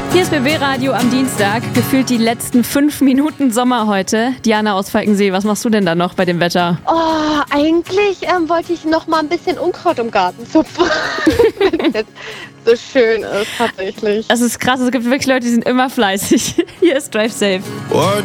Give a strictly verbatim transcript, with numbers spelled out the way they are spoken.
Hier ist B B-Radio am Dienstag. Gefühlt die letzten fünf Minuten Sommer heute. Diana aus Falkensee, was machst du denn da noch bei dem Wetter? Oh, eigentlich ähm, wollte ich noch mal ein bisschen Unkraut im Garten zupfen. Wenn es jetzt so schön ist, tatsächlich. Das ist krass, es gibt wirklich Leute, die sind immer fleißig. Hier ist Drive Safe. What